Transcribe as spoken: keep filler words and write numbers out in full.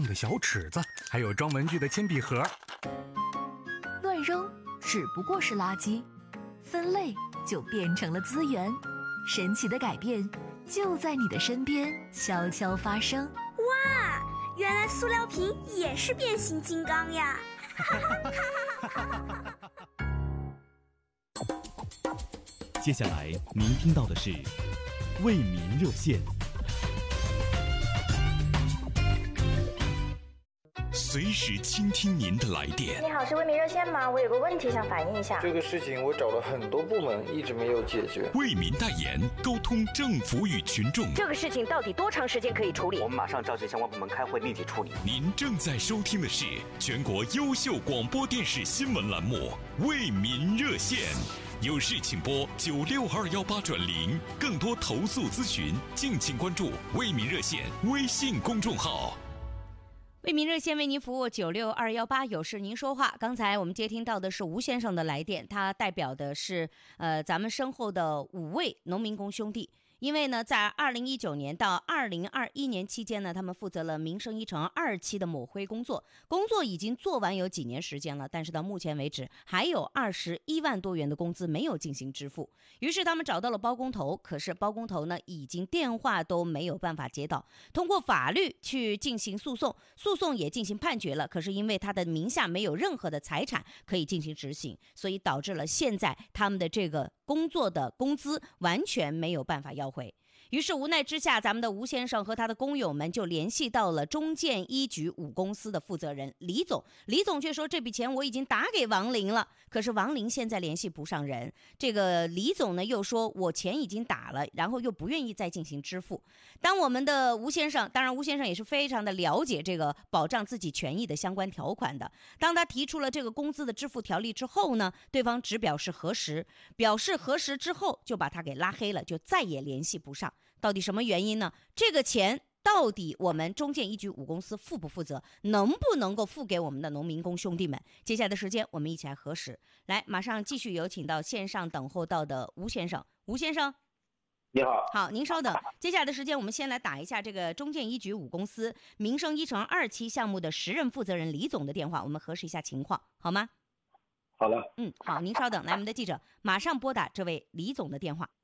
的小尺子，还有装文具的铅笔盒。 乱扔只不过是垃圾，分类就变成了资源。神奇的改变就在你的身边悄悄发生。 哇，原来塑料瓶也是变形金刚呀！ 接下来您听到的是为民热线。 随时倾听您的来电。 你好，是为民热线吗？我有个问题想反映一下。 这个事情我找了很多部门，一直没有解决。 为民代言，沟通政府与群众。 这个事情到底多长时间可以处理？ 我们马上召集相关部门开会，立即处理。 您正在收听的是全国优秀广播电视新闻栏目《为民热线》，有事请拨九六二幺八转零。更多投诉咨询，敬请关注为民热线微信公众号。 为民热线为您服务九六二幺八，有事您说话。刚才我们接听到的是吴先生的来电，他代表的是呃咱们身后的五位农民工兄弟。因为呢，在二零一九年到二零二一年期间呢，他们负责了民生一城二期的抹灰工作，工作已经做完有几年时间了，但是到目前为止还有二十一万多元的工资没有进行支付。于是他们找到了包工头，可是包工头呢已经电话都没有办法接到，通过法律去进行诉讼，诉讼也进行判决了，可是因为他的名下没有任何的财产可以进行执行，所以导致了现在他们的这个工作的工资完全没有办法要回。于是无奈之下，咱们的吴先生和他的工友们就联系到了中建一局五公司的负责人李总。李总却说这笔钱我已经打给王林了，可是王林现在联系不上人。这个李总呢又说我钱已经打了，然后又不愿意再进行支付。当我们的吴先生，当然吴先生也是非常的了解这个保障自己权益的相关条款的，当他提出了这个工资的支付条例之后呢，对方只表示核实，表示核实之后就把他给拉黑了，就再也联系不上。到底什么原因呢？这个钱到底我们中建一局五公司负不负责，能不能够付给我们的农民工兄弟们？接下来的时间我们一起来核实。来，马上继续有请到线上等候到的吴先生。吴先生你好。 好，您稍等。接下来的时间我们先来打一下这个中建一局五公司民生一城二期项目的时任负责人李总的电话，我们核实一下情况，好吗？ 好了。 嗯，好，您稍等。来，我们的记者马上拨打这位李总的电话。